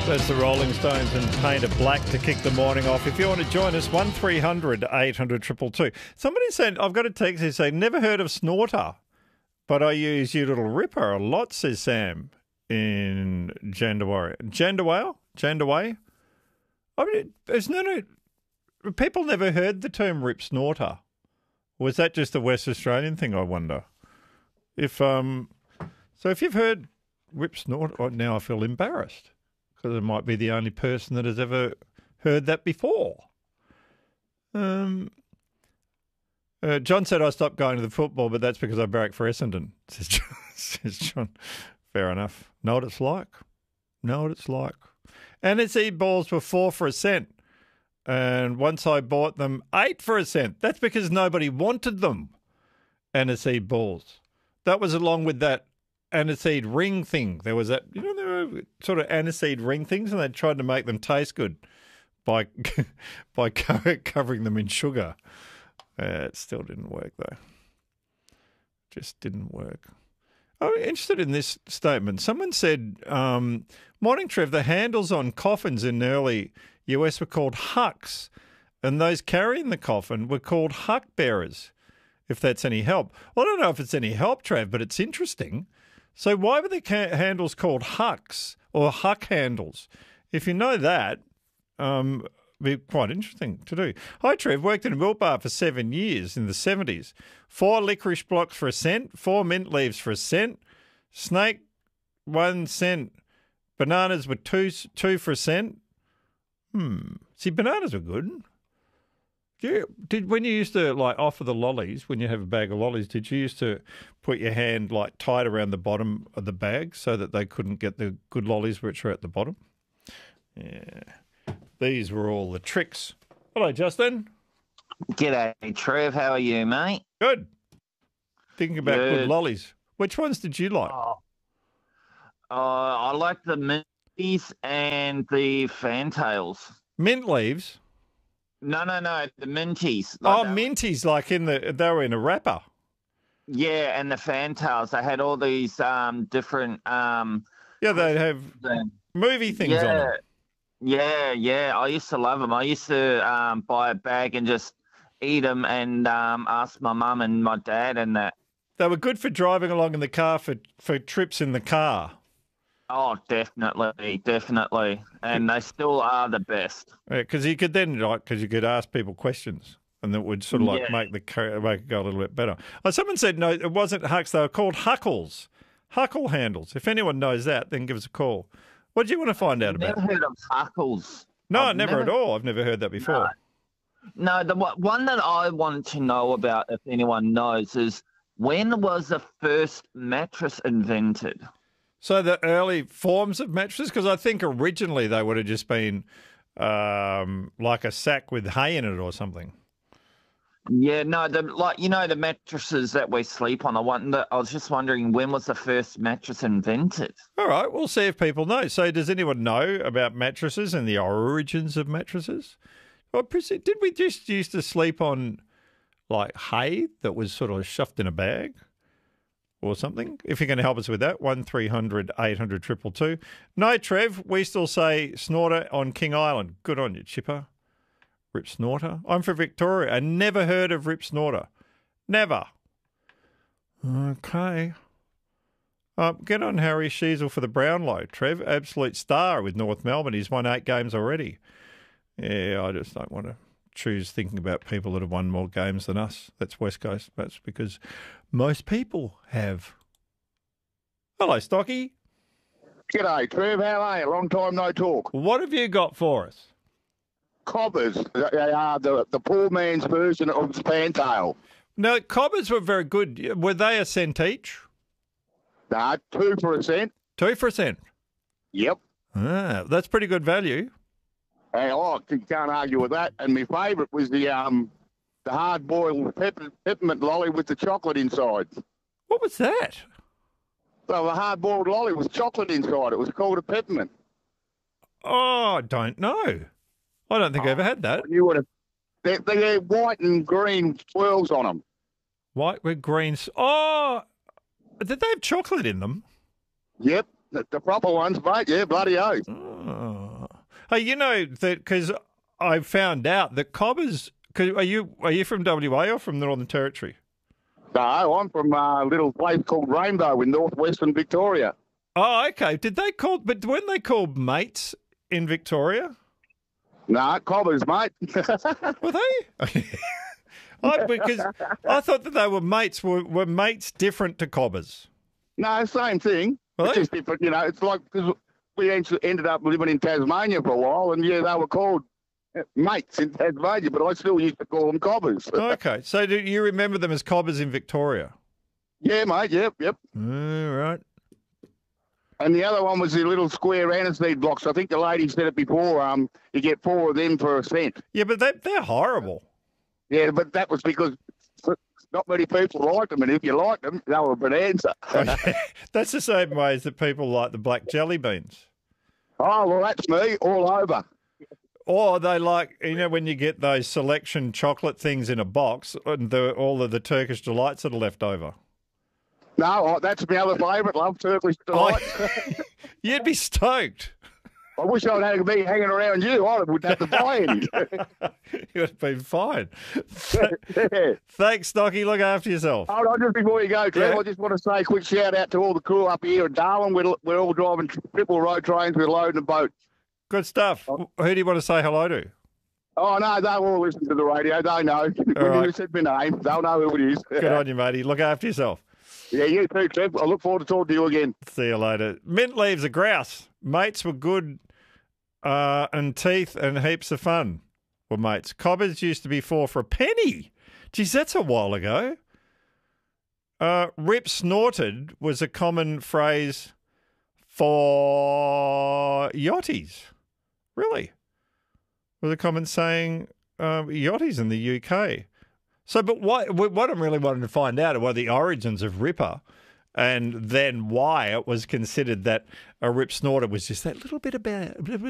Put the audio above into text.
That's the Rolling Stones and Painted Black to kick the morning off. If you want to join us, 1300 800 222. Somebody said, I've got a text here saying, never heard of Snorter, but I use You Little Ripper a lot, says Sam in Jandaway. Jandaway? I mean, people never heard the term Rip Snorter. Was that just a West Australian thing, I wonder? So if you've heard Rip Snorter, now I feel embarrassed, because I might be the only person that has ever heard that before. John said I stopped going to the football, but that's because I barrack for Essendon, says John. Fair enough. Know what it's like. NSE balls were 4 for a cent, and once I bought them, 8 for a cent. That's because nobody wanted them, NSE balls. That was along with that aniseed ring thing. There was that, there were sort of aniseed ring things, and they tried to make them taste good by covering them in sugar. It still didn't work, though. Just didn't work. I'm interested in this statement. Someone said, morning, Trev, the handles on coffins in the early US were called hucks, and those carrying the coffin were called huck bearers, if that's any help. Well, I don't know if it's any help, Trev, but it's interesting. So why were the handles called hucks or huck handles? If you know that, it'd be quite interesting to do. Hi, Trev. Worked in a milk bar for 7 years in the 70s. 4 licorice blocks for a cent, 4 mint leaves for a cent, snake 1 cent, bananas were two for a cent. See, bananas were good. When you used to offer the lollies, when you have a bag of lollies, did you used to put your hand tight around the bottom of the bag so that they couldn't get the good lollies which are at the bottom? Yeah. These were all the tricks. Hello, Justin. G'day, Trev. How are you, mate? Good. Thinking about good lollies. Which ones did you like? I like the minties and the fantails. Mint leaves? No, the minties. Minties, they were in a wrapper. Yeah, and the fantails. They had all these different... they have movie things on them. Yeah. I used to love them. I used to buy a bag and just eat them and ask my mum and my dad and that. They were good for driving along in the car for trips in the car. Oh, definitely. And they still are the best. Because you could then, you could ask people questions and that would sort of make it go a little bit better. Someone said, no, it wasn't hucks. They were called huckles. Huckle handles. If anyone knows that, then give us a call. What do you want to find out about? Never heard of huckles. No, never at all. I've never heard that before. No, the one that I wanted to know about, if anyone knows, is when was the first mattress invented? So the early forms of mattresses, because I think originally they would have just been like a sack with hay in it or something. Yeah, no, the mattresses that we sleep on. I was just wondering, when was the first mattress invented? All right, we'll see if people know. So does anyone know about mattresses and the origins of mattresses? Well, did we just used to sleep on hay that was sort of shoved in a bag or something? If you can help us with that, 1300 800 222. No, Trev, we still say Snorter on King Island. Good on you, Chipper. Rip Snorter. I'm from Victoria. I never heard of Rip Snorter. Never. Okay. Get on Harry Sheasel for the Brownlow, Trev. Absolute star with North Melbourne. He's won 8 games already. Yeah, I just don't want to choose thinking about people that have won more games than us. That's West Coast. That's because most people have. Hello, Stocky. G'day, Trev. How are you? Long time no talk. What have you got for us? Cobbers. They are the poor man's version of Fantail. No, cobbers were very good. Were they a cent each? No, 2 for a cent. 2 for a cent? Yep. That's pretty good value. Hey, you can't argue with that. And my favourite was the hard-boiled peppermint lolly with the chocolate inside. What was that? Well, the hard-boiled lolly was chocolate inside. It was called a peppermint. Oh, I don't know. I don't think I ever had that. You would have. They're white and green swirls on them. White with green. Oh, did they have chocolate in them? Yep, the proper ones, mate. Yeah, bloody oath. Oh, Hey, you know that because I found out that cobbers. Cause are you from WA or from the Northern Territory? No, I'm from a little place called Rainbow in northwestern Victoria. Oh, okay. But weren't they called mates in Victoria? No, cobbers, mate. Were they? Because I thought that they were mates. Were mates different to cobbers? No, same thing. Were It's they? just different, it's like because we ended up living in Tasmania for a while, and yeah, they were called mates in Tasmania, but I still used to call them cobbers. Okay. So do you remember them as cobbers in Victoria? Yeah, mate. Yep. Right. And the other one was the little square aniseed blocks. I think the lady said it before. You get 4 of them for $1. Yeah, but they're horrible. Yeah, but that was because not many people liked them, and if you liked them, they were a bonanza. That's the same way as that people like the black jelly beans. Oh, well, that's me all over. Or they like, when you get those selection chocolate things in a box and all of the Turkish delights that are left over. No, that's my other favourite, love Turkish delight. You'd be stoked. I wish I'd had me hanging around you. I wouldn't have to buy any. You would have been fine. Yeah. Thanks, Stocky. Look after yourself. Hold on, just before you go, Trev, Yeah. I just want to say a quick shout out to all the crew up here in Darwin. We're all driving triple road trains. We're loading a boat. Good stuff. Who do you want to say hello to? Oh, no, they all listen to the radio. They know. When right. you said my name, they'll know who it is. Good on you, matey. Look after yourself. Yeah, you too, Trev. I look forward to talking to you again. See you later. Mint leaves a grouse. Mates were good and teeth and heaps of fun were mates. Cobbers used to be 4 for a penny. Geez, that's a while ago. Rip snorted was a common phrase for yachties. Really? Was a common saying yachties in the UK. So, but what I'm really wanting to find out are the origins of Ripper and then why it was considered that a rip snorter was just that little bit